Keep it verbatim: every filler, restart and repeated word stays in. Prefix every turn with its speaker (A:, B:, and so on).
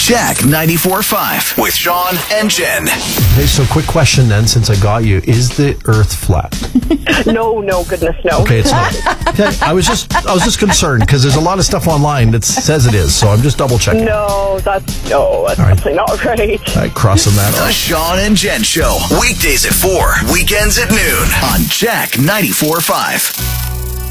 A: Jack ninety-four point five with Sean and Jen.
B: Okay, so quick question then, since I got you. Is the earth flat?
C: No, no, goodness, no.
B: Okay, it's not. Okay, I was just I was just concerned because there's a lot of stuff online that says it is, so I'm just double checking.
C: No, that's, no, that's
B: right.
C: definitely not right.
B: All right, crossing that
A: The
B: off.
A: Sean and Jen Show. Weekdays at four, weekends at noon on Jack ninety-four point five.